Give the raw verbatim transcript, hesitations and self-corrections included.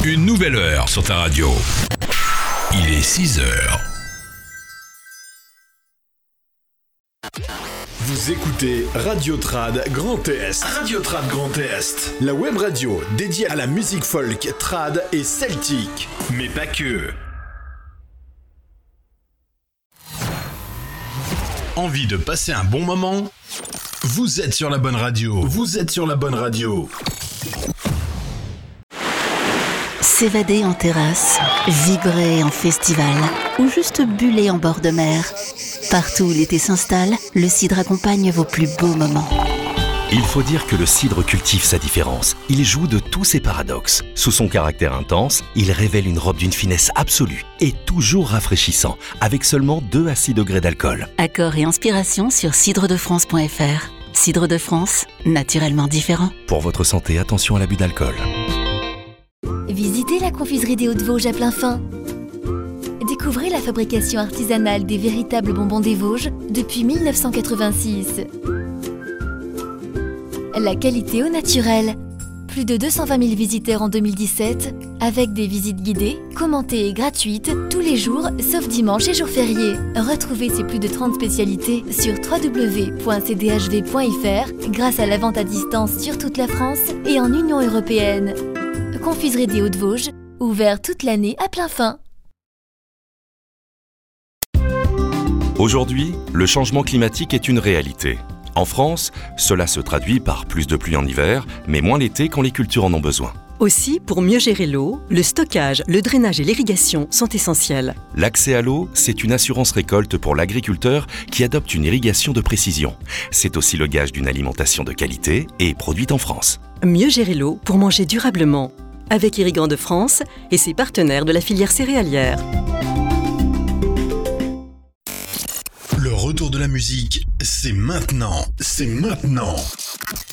Une nouvelle heure sur ta radio. Il est six heures. Vous écoutez Radio Trad Grand Est. Radio Trad Grand Est. La web radio dédiée à la musique folk, trad et celtique. Mais pas que. Envie de passer un bon moment ? Vous êtes sur la bonne radio. Vous êtes sur la bonne radio. S'évader en terrasse, vibrer en festival ou juste buller en bord de mer. Partout où l'été s'installe, le cidre accompagne vos plus beaux moments. Il faut dire que le cidre cultive sa différence. Il joue de tous ses paradoxes. Sous son caractère intense, il révèle une robe d'une finesse absolue et toujours rafraîchissant, avec seulement deux à six degrés d'alcool. Accords et inspiration sur cidre de france point f r. Cidre de France, naturellement différent. Pour votre santé, attention à l'abus d'alcool. Visitez la confiserie des Hauts-de-Vosges à plein fin. Découvrez la fabrication artisanale des véritables bonbons des Vosges depuis mille neuf cent quatre-vingt-six. La qualité au naturel. Plus de deux cent vingt mille visiteurs en deux mille dix-sept, avec des visites guidées, commentées et gratuites, tous les jours, sauf dimanche et jours fériés. Retrouvez ces plus de trente spécialités sur w w w point c d h v point f r grâce à la vente à distance sur toute la France et en Union européenne. Confiserie des Hauts-de-Vosges, ouvert toute l'année à plein fin. Aujourd'hui, le changement climatique est une réalité. En France, cela se traduit par plus de pluie en hiver, mais moins l'été quand les cultures en ont besoin. Aussi, pour mieux gérer l'eau, le stockage, le drainage et l'irrigation sont essentiels. L'accès à l'eau, c'est une assurance récolte pour l'agriculteur qui adopte une irrigation de précision. C'est aussi le gage d'une alimentation de qualité et produite en France. Mieux gérer l'eau pour manger durablement, avec Irrigants de France et ses partenaires de la filière céréalière. Le retour de la musique, c'est maintenant, c'est maintenant.